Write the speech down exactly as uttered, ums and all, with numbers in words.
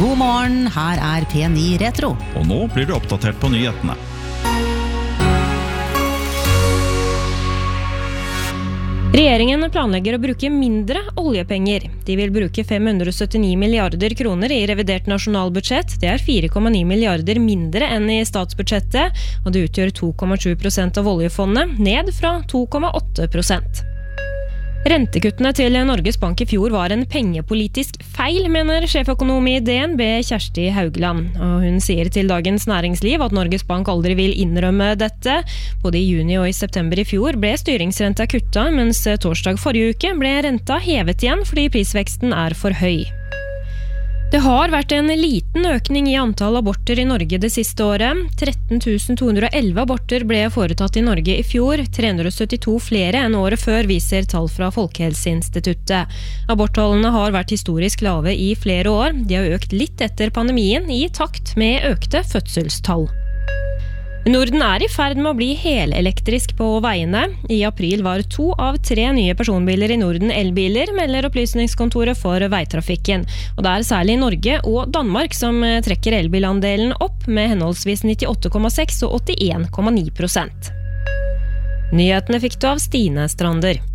God morgen, her er P ni Retro. Og nå blir du oppdatert på nyhetene. Regjeringen planlegger å bruke mindre oljepenger. De vil bruke fem hundre syttini milliarder kroner i revidert nasjonalbudsjett. Det er fire komma ni milliarder mindre enn i statsbudsjettet, og det utgjør to komma sju prosent av oljefondet, ned fra to komma åtte prosent. Rentekuttene til Norges Bank i fjor var en pengepolitisk feil, mener sjeføkonom i D N B Kjersti Haugland. Og hun sier til Dagens Næringsliv at Norges Bank aldri vil innrømme dette. Både i juni og i september i fjor ble styringsrenta kutta, mens torsdag forrige uke ble renta hevet igjen fordi prisveksten er for høy. Det har vært en liten økning i antall aborter i Norge det siste året. tretten tusen to hundre og elleve aborter ble foretatt i Norge i fjor, tre hundre syttito flere enn året før, viser tall fra Folkehelseinstituttet. Aborttallene har vært historisk lave i flere år. De har økt litt etter pandemien i takt med økte fødselstall. Norden er i ferd med å bli helelektrisk på veiene. I april var to av tre nye personbiler i Norden elbiler, melder Opplysningskontoret for veitrafikken. Og det er særlig Norge og Danmark som trekker elbilandelen opp med henholdsvis nittiåtte komma seks og åttien komma ni prosent. Nyhetene fikk du av Stine Strander.